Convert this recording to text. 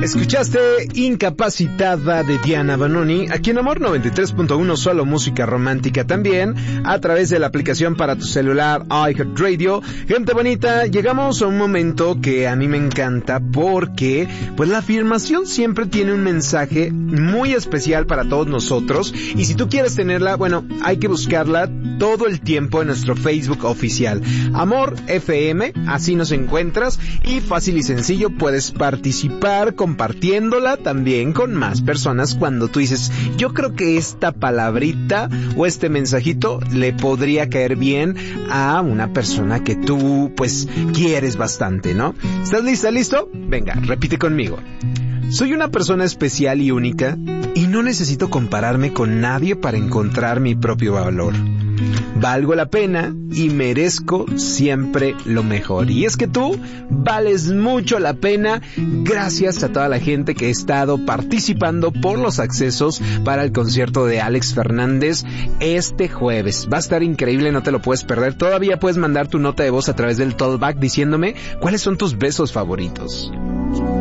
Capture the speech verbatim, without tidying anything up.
Escuchaste Incapacitada de Diana Banoni, aquí en Amor noventa y tres punto uno, solo música romántica, también a través de la aplicación para tu celular iHeartRadio. Gente bonita, llegamos a un momento que a mí me encanta porque pues la afirmación siempre tiene un mensaje muy especial para todos nosotros, y si tú quieres tenerla, bueno, hay que buscarla todo el tiempo en nuestro Facebook oficial, Amor F M, así nos encuentras, y fácil y sencillo puedes participar compartiéndola también con más personas cuando tú dices, yo creo que esta palabrita o este mensajito le podría caer bien a una persona que tú pues quieres bastante, ¿no? ¿Estás lista, listo? Venga, repite conmigo. Soy una persona especial y única y no necesito compararme con nadie para encontrar mi propio valor. Valgo la pena y merezco siempre lo mejor. Y es que tú vales mucho la pena, gracias a toda la gente que ha estado participando por los accesos para el concierto de Alex Fernández este jueves. Va a estar increíble, no te lo puedes perder. Todavía puedes mandar tu nota de voz a través del Talkback diciéndome cuáles son tus besos favoritos.